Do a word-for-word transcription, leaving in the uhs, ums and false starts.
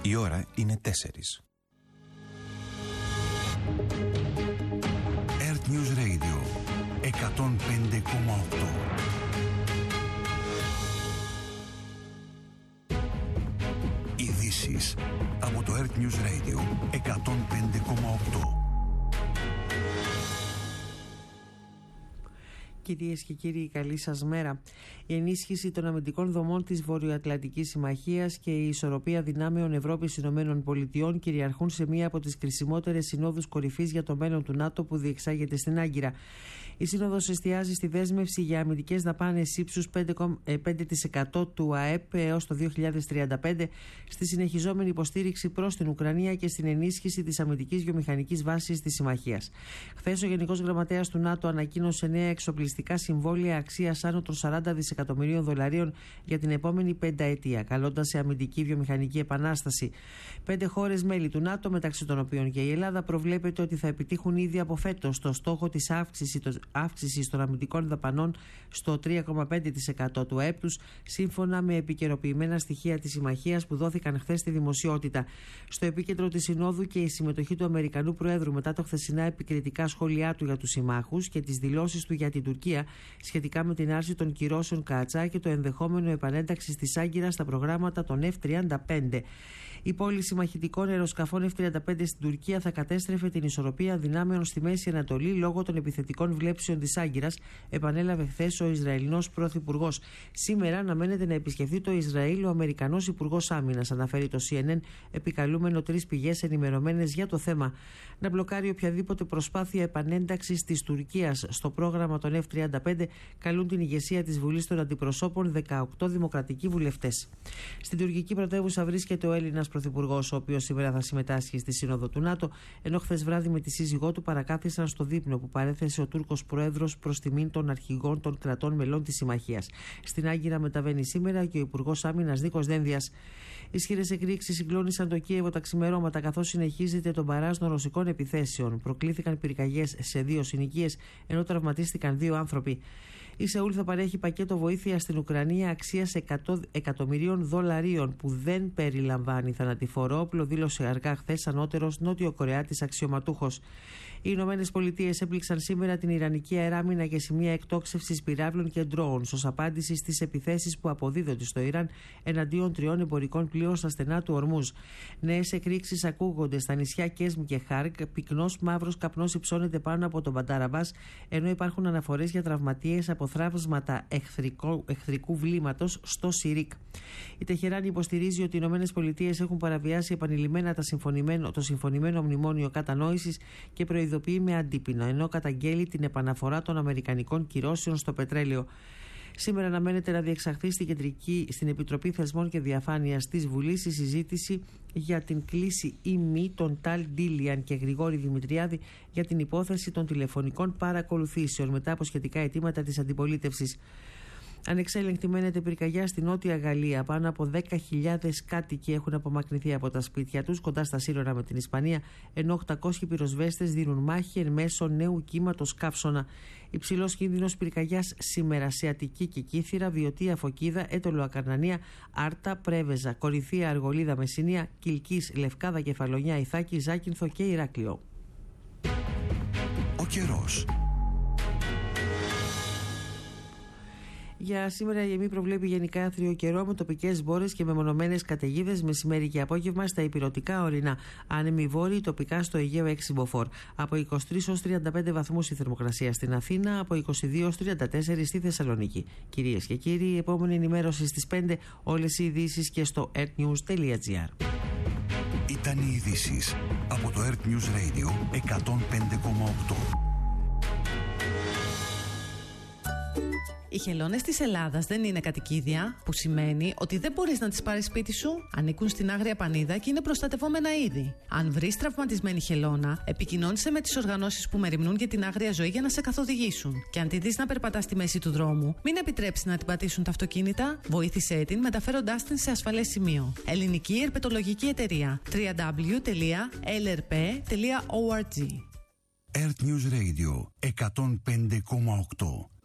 Η ώρα είναι τέσσερις. Earth News Radio εκατόν πέντε κόμμα οκτώ. Ειδήσεις από το Earth News Radio εκατόν πέντε κόμμα οκτώ. Κυρίες και κύριοι, καλή σας μέρα. Η ενίσχυση των αμυντικών δομών της Βορειοατλαντικής Συμμαχίας και η ισορροπία δυνάμεων Ευρώπης-Ηνωμένων Πολιτειών κυριαρχούν σε μία από τις κρισιμότερες συνόδους κορυφής για το μέλλον του ΝΑΤΟ που διεξάγεται στην Άγκυρα. Η σύνοδος εστιάζει στη δέσμευση για αμυντικές δαπάνες ύψους πέντε τοις εκατό του ΑΕΠ έως το δύο χιλιάδες τριάντα πέντε, στη συνεχιζόμενη υποστήριξη προς την Ουκρανία και στην ενίσχυση της αμυντικής βιομηχανικής βάσης της Συμμαχίας. Χθες, ο Γενικός Γραμματέας του ΝΑΤΟ ανακοίνωσε νέα εξοπλιστικά συμβόλαια αξίας άνω των σαράντα δισεκατομμυρίων δολαρίων για την επόμενη πενταετία, καλώντας σε αμυντική βιομηχανική επανάσταση. Πέντε χώρες μέλη του ΝΑΤΟ, μεταξύ των οποίων και η Ελλάδα, προβλέπεται ότι θα επιτύχουν ήδη από φέτος το στόχο της αύξησης των αμυντικών δαπανών στο τρία κόμμα πέντε τοις εκατό του ΑΕΠ τους, σύμφωνα με επικαιροποιημένα στοιχεία της Συμμαχίας που δόθηκαν χθες στη δημοσιότητα. Στο επίκεντρο της Συνόδου και η συμμετοχή του Αμερικανού Προέδρου μετά το χθεσινά επικριτικά σχόλιά του για τους συμμάχους και τις δηλώσεις του για την Τουρκία σχετικά με την άρση των κυρώσεων Κατσά και το ενδεχόμενο επανένταξη της Άγκυρας στα προγράμματα των εφ τριάντα πέντε. Η πώληση μαχητικών αεροσκαφών εφ τριάντα πέντε στην Τουρκία θα κατέστρεφε την ισορροπία δυνάμεων στη Μέση Ανατολή λόγω των επιθετικών βλέψεων της Άγκυρας, επανέλαβε χθες ο Ισραηλινός Πρωθυπουργός. Σήμερα αναμένεται να επισκεφθεί το Ισραήλ ο Αμερικανός Υπουργός Άμυνας, αναφέρει το σι εν εν, επικαλούμενο τρεις πηγές ενημερωμένες για το θέμα. Να μπλοκάρει οποιαδήποτε προσπάθεια επανένταξης της Τουρκίας στο πρόγραμμα των εφ τριάντα πέντε καλούν την ηγεσία της Βουλής των Αντιπροσώπων δεκαοκτώ δημοκρατικοί βουλευτές. Στην τουρκική πρωτεύουσα βρίσκεται ο Έλληνας Πρωθυπουργός, ο οποίος σήμερα θα συμμετάσχει στη Σύνοδο του ΝΑΤΟ, ενώ χθες βράδυ με τη σύζυγό του παρακάθισαν στο δείπνο που παρέθεσε ο Τούρκος Πρόεδρος προς τιμήν των αρχηγών των κρατών μελών της Συμμαχίας. Στην Άγκυρα μεταβαίνει σήμερα και ο Υπουργός Άμυνας Νίκος Δένδιας. Ισχυρές εκρήξεις συγκλώνησαν το Κίεβο τα ξημερώματα καθώς συνεχίζεται τον παράζ των ρωσικών επιθέσεων. Προκλήθηκαν πυρκαγιές σε δύο συνοικίες, ενώ τραυματίστηκαν δύο άνθρωποι. Η Σεούλ θα παρέχει πακέτο βοήθεια στην Ουκρανία αξίας εκατό εκατομμυρίων δολαρίων που δεν περιλαμβάνει θανατηφόρο όπλο, δήλωσε αργά χθες ανώτερος Νότιο-Κορεάτης αξιωματούχος. Οι Ηνωμένες Πολιτείες έπληξαν σήμερα την Ιρανική αεράμινα και σημεία εκτόξευσης πυράβλων και ντρόουν ως απάντηση στις επιθέσεις που αποδίδονται στο Ιράν εναντίον τριών εμπορικών πλοίων στα στενά του Ορμούζ. Νέες εκρήξεις ακούγονται στα νησιά Κέσμ και Χάρκ, πυκνός μαύρος καπνός υψώνεται πάνω από τον Μπαντάραμπας, ενώ υπάρχουν αναφορές για τραυματίες από θραύσματα εχθρικού, εχθρικού βλήματος στο Σιρίκ. Η Τεχεράνη υποστηρίζει ότι οι Ηνωμένες Πολιτείες έχουν παραβιάσει επανειλημμένα τα συμφωνημένο, το συμφωνημένο μνημόνιο κατανόησης και προειδοποιεί με αντίπεινα, ενώ καταγγέλει την επαναφορά των αμερικανικών κυρώσεων στο πετρέλαιο. Σήμερα αναμένεται να διεξαχθεί στην, κεντρική, στην Επιτροπή Θεσμών και Διαφάνειας της Βουλής η συζήτηση για την κλίση ή μη των Ταλ Ντίλιαν και Γρηγόρη Δημητριάδη για την υπόθεση των τηλεφωνικών παρακολουθήσεων μετά από σχετικά αιτήματα της αντιπολίτευσης. Ανεξέλεγκτη μένεται πυρκαγιά στη Νότια Γαλλία. Πάνω από δέκα χιλιάδες κάτοικοι έχουν απομακρυνθεί από τα σπίτια τους κοντά στα σύνορα με την Ισπανία, ενώ οκτακόσιοι πυροσβέστες δίνουν μάχη εν μέσω νέου κύματος καύσωνα. Υψηλός κίνδυνος πυρκαγιάς σήμερα σε Αττική και Κύθυρα, Βιωτία, Φωκίδα, Έτολο Ακαρνανία, Άρτα, Πρέβεζα, Κορυθία, Αργολίδα, Μεσσηνία, Κιλκής, Λευκάδα, Κεφαλονιά, Ιθάκη, Ζάκυνθο και Ηράκλειο. Ο καιρός. Για σήμερα η ΕΜΗ προβλέπει γενικά άθριο καιρό με τοπικές μπόρες και μεμονωμένες καταιγίδες μεσημέρι και απόγευμα στα ηπειρωτικά ορεινά. Άνεμοι βόρειοι, τοπικά στο Αιγαίο έξι μποφόρ. Από είκοσι τρεις έως τριάντα πέντε βαθμούς η θερμοκρασία στην Αθήνα, από είκοσι δύο έως τριάντα τέσσερα στη Θεσσαλονίκη. Κυρίες και κύριοι, η επόμενη ενημέρωση στις πέντε, όλες οι ειδήσεις και στο earthnews τελεία gr. Ήταν οι ειδήσεις από το Earth News Radio εκατόν πέντε κόμμα οκτώ. Οι χελώνες της Ελλάδας δεν είναι κατοικίδια, που σημαίνει ότι δεν μπορείς να τις πάρεις σπίτι σου. Ανήκουν στην Άγρια Πανίδα και είναι προστατευόμενα είδη. Αν βρεις τραυματισμένη χελώνα, επικοινώνησε με τις οργανώσεις που μεριμνούν για την άγρια ζωή για να σε καθοδηγήσουν. Και αν τη δεις να περπατά στη μέση του δρόμου, μην επιτρέψεις να την πατήσουν τα αυτοκίνητα. Βοήθησέ την μεταφέροντάς την σε ασφαλές σημείο. Ελληνική Ερπετολογική Εταιρεία. double-u double-u double-u τελεία ελ ερ πι τελεία org. Earth News Radio εκατόν πέντε κόμμα οκτώ.